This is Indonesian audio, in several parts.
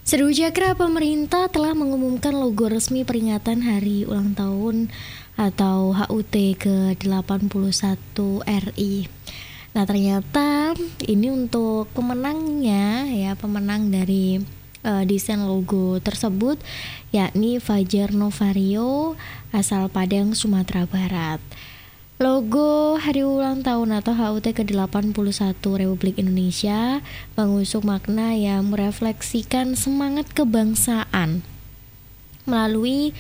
Seru Cakra, pemerintah telah mengumumkan logo resmi peringatan Hari Ulang Tahun atau HUT ke-81 RI. Nah, ternyata ini untuk pemenangnya ya, pemenang dari desain logo tersebut yakni Fajar Novario asal Padang, Sumatera Barat. Logo Hari Ulang Tahun atau HUT ke-81 Republik Indonesia mengusung makna yang merefleksikan semangat kebangsaan melalui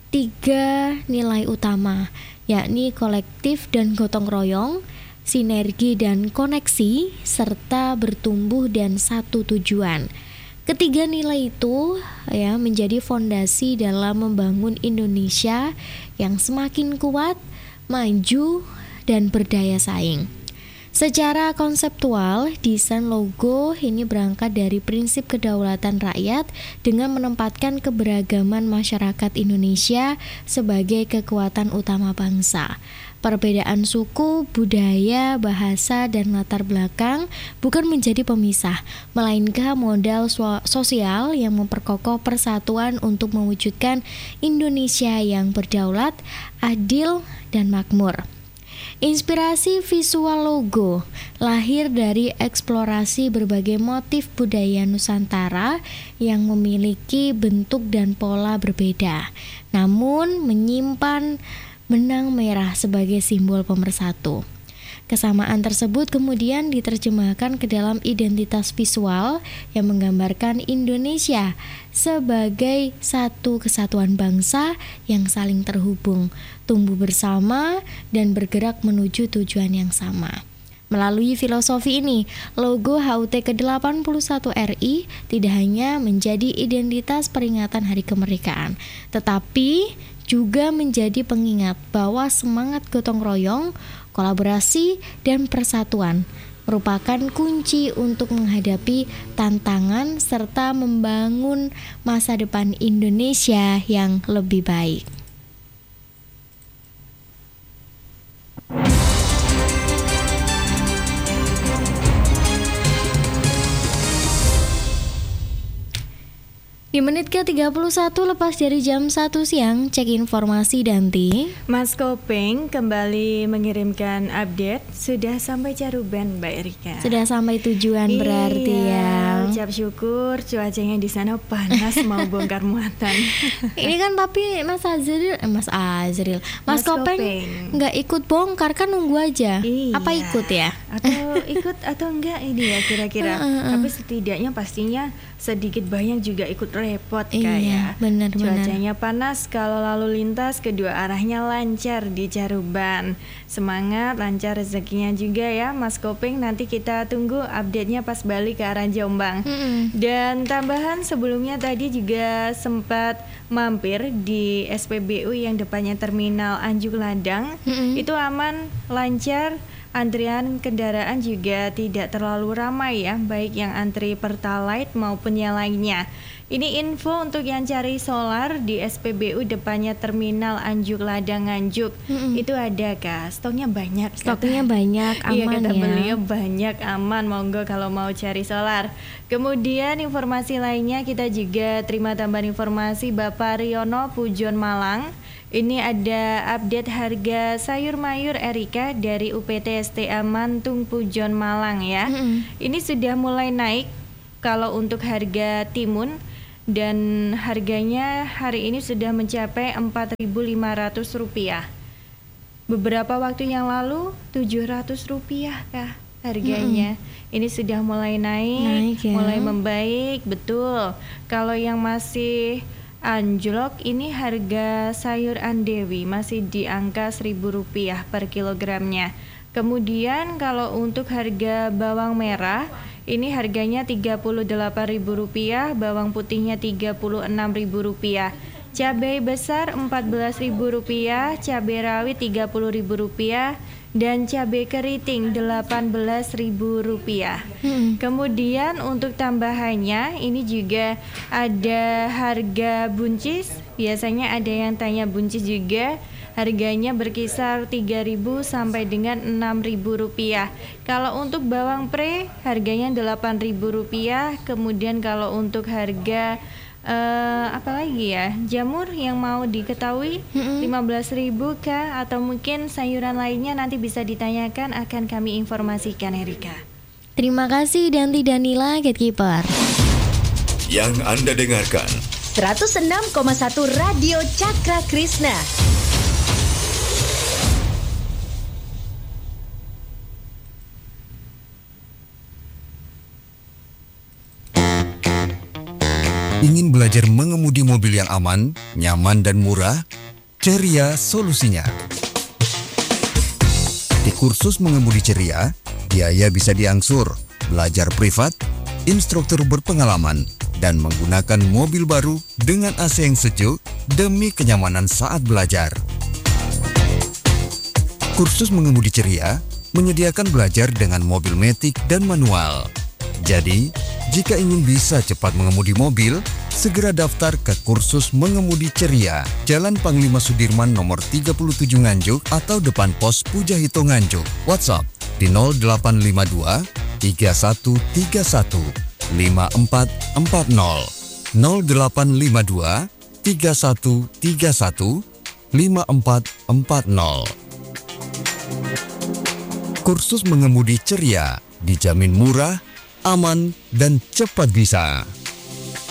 3 nilai utama, yakni kolektif dan gotong royong, sinergi dan koneksi, serta bertumbuh dan satu tujuan. Ketiga nilai itu ya menjadi fondasi dalam membangun Indonesia yang semakin kuat, maju, dan berdaya saing. Secara konseptual, desain logo ini berangkat dari prinsip kedaulatan rakyat dengan menempatkan keberagaman masyarakat Indonesia sebagai kekuatan utama bangsa. Perbedaan suku, budaya, bahasa, dan latar belakang bukan menjadi pemisah, melainkan modal sosial yang memperkokoh persatuan untuk mewujudkan Indonesia yang berdaulat, adil, dan makmur. Inspirasi visual logo lahir dari eksplorasi berbagai motif budaya Nusantara yang memiliki bentuk dan pola berbeda, namun menyimpan benang merah sebagai simbol pemersatu. Kesamaan tersebut kemudian diterjemahkan ke dalam identitas visual yang menggambarkan Indonesia sebagai satu kesatuan bangsa yang saling terhubung, tumbuh bersama, dan bergerak menuju tujuan yang sama. Melalui filosofi ini, logo HUT ke-81 RI tidak hanya menjadi identitas peringatan Hari Kemerdekaan, tetapi juga menjadi pengingat bahwa semangat gotong royong, kolaborasi, dan persatuan merupakan kunci untuk menghadapi tantangan serta membangun masa depan Indonesia yang lebih baik. Di menit ke-31 lepas dari jam 1 siang, cek informasi Danti. Mas Kopeng kembali mengirimkan update. Sudah sampai Caruban, Mbak Erika. Sudah sampai tujuan berarti ya. Ucap syukur cuacanya di sana panas mau bongkar muatan. Ini kan tapi Mas Kopeng nggak ikut bongkar, kan nunggu aja. Iya. Apa ikut ya? Atau ikut atau enggak ini ya kira-kira. Tapi setidaknya pastinya sedikit banyak juga ikut repot kayak. Benar. Cuacanya panas, kalau lalu lintas kedua arahnya lancar di Caruban. Semangat, lancar rezekinya juga ya Mas Kopeng. Nanti kita tunggu update-nya pas balik ke arah Jombang. Dan tambahan sebelumnya tadi juga sempat mampir di SPBU yang depannya Terminal Anjuk Ladang. Itu aman, lancar. Antrian kendaraan juga tidak terlalu ramai ya, baik yang antri Pertalite maupun yang lainnya. Ini info untuk yang cari solar di SPBU depannya Terminal Anjuk Ladang Nganjuk. Itu ada Kak, stoknya banyak. Stoknya banyak, aman. Iya, kata ya. beliau banyak, aman, monggo kalau mau cari solar. Kemudian informasi lainnya kita juga terima tambahan informasi Bapak Riono Pujon Malang. Ini ada update harga sayur mayur Erika dari UPT STA Mantung Pujon Malang ya. Ini sudah mulai naik kalau untuk harga timun, dan harganya hari ini sudah mencapai Rp4.500. Beberapa waktu yang lalu Rp700 kah harganya. Ini sudah mulai naik ya. Mulai membaik, betul. Kalau yang masih anjlok ini harga sayur andewi masih di angka Rp1.000 per kilogramnya. Kemudian kalau untuk harga bawang merah ini harganya Rp38.000, bawang putihnya Rp36.000. Cabai besar Rp14.000, cabai rawit Rp30.000, dan cabai keriting Rp18.000. Kemudian untuk tambahannya ini juga ada harga buncis. Biasanya ada yang tanya buncis juga. Harganya berkisar 3.000 sampai dengan 6.000 rupiah. Kalau untuk bawang pre harganya 8.000 rupiah. Kemudian kalau untuk harga apalagi ya, jamur yang mau diketahui 15.000 kah, atau mungkin sayuran lainnya nanti bisa ditanyakan, akan kami informasikan Erika. Terima kasih Danti Danila, Gatekeeper. Yang Anda dengarkan 106,1 Radio Cakra Krisna. ingin belajar mengemudi mobil yang aman, nyaman dan murah? Ceria solusinya. Di kursus mengemudi Ceria, biaya bisa diangsur, belajar privat, instruktur berpengalaman, dan menggunakan mobil baru dengan AC yang sejuk demi kenyamanan saat belajar. Kursus mengemudi Ceria menyediakan belajar dengan mobil matic dan manual. Jadi, jika ingin bisa cepat mengemudi mobil, segera daftar ke kursus mengemudi Ceria, Jalan Panglima Sudirman nomor 37 Nganjuk atau depan pos Pujahito Nganjuk. WhatsApp di 0852 3131 5440 0852 3131 5440. Kursus mengemudi Ceria dijamin murah, aman, dan cepat bisa.